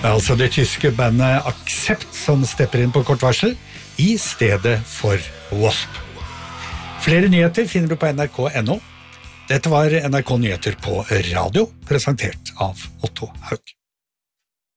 Det altså det tyske bandet Accept som stepper inn på kort varsel I stedet for Wasp. Flere nyheter finner du på nrk.no. Dette var NRK Nyheter på radio, presentert av Otto Haug.